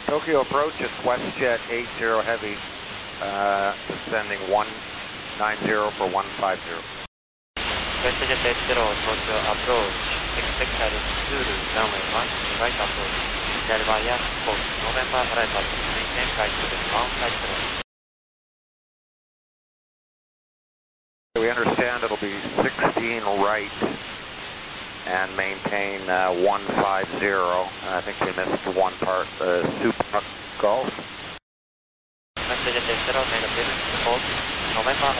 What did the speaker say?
Tokyo approach, it's WestJet 80 Heavy, descending 190 for 150. WestJet 80 Tokyo approach, expect Zulu runway 1 right approach, Delta Yankee November arrival, maintain flight level 150. We understand it'll be 16 right and maintain 150. I think they missed one part, Super Golf. WestJet 80 negative, November